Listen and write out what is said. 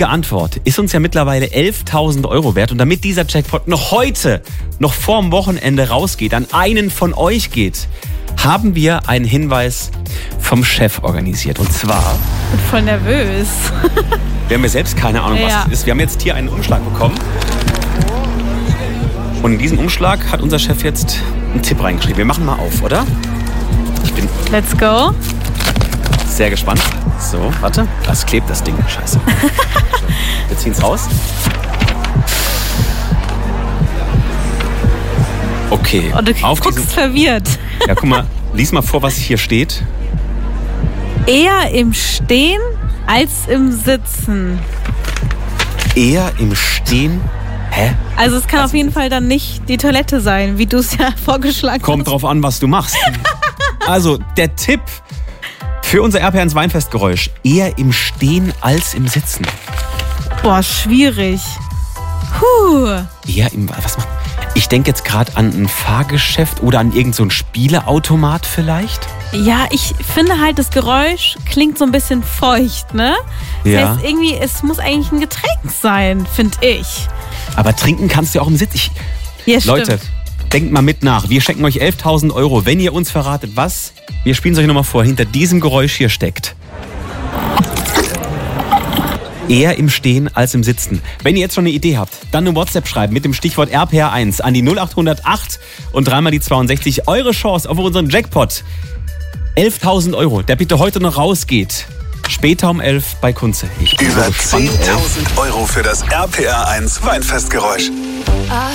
Die Antwort ist uns ja mittlerweile 11.000 Euro wert. Und damit dieser Jackpot noch heute, noch vorm Wochenende rausgeht, an einen von euch geht, haben wir einen Hinweis vom Chef organisiert. Und zwar... Ich bin voll nervös. Wir haben ja selbst keine Ahnung, was es ist. Wir haben jetzt hier einen Umschlag bekommen. Und in diesen Umschlag hat unser Chef jetzt einen Tipp reingeschrieben. Wir machen mal auf, oder? Ich bin Let's go. sehr gespannt. So, warte. Das klebt das Ding. Scheiße. Wir ziehen es raus. Okay. Und du guckst verwirrt. Ja, guck mal. Lies mal vor, was hier steht. Eher im Stehen als im Sitzen. Eher im Stehen. Hä? Also es kann auf jeden Fall dann nicht die Toilette sein, wie du es ja vorgeschlagen Kommt hast. drauf an, was du machst. Also, der Tipp für unser RPR1 Weinfestgeräusch. Eher im Stehen als im Sitzen. Boah, schwierig. Eher im... Was macht... Ich denke jetzt gerade an ein Fahrgeschäft oder an irgend so ein Spieleautomat vielleicht. Ja, ich finde halt, das Geräusch klingt so ein bisschen feucht, ne? Das Ja. heißt irgendwie, es muss eigentlich ein Getränk sein, finde ich. Aber trinken kannst du ja auch im Sitz. Ja, stimmt. Leute, denkt mal mit nach. Wir schenken euch 11.000 Euro, wenn ihr uns verratet, was, wir spielen es euch nochmal vor, hinter diesem Geräusch hier steckt. Eher im Stehen als im Sitzen. Wenn ihr jetzt schon eine Idee habt, dann eine WhatsApp schreiben mit dem Stichwort RPR1 an die 0800 8 und dreimal die 62. Eure Chance auf unseren Jackpot. 11.000 Euro, der bitte heute noch rausgeht. Später um 11 bei Kunze. Ich bin Über so gespannt, 10.000 Euro für das RPR1 Weinfestgeräusch.